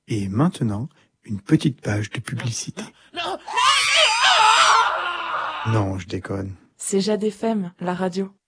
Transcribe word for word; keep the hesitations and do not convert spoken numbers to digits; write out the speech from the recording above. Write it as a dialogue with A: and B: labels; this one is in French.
A: Et maintenant, une petite page de publicité.
B: Non,
A: Non, je déconne.
C: C'est Jade F M, la radio.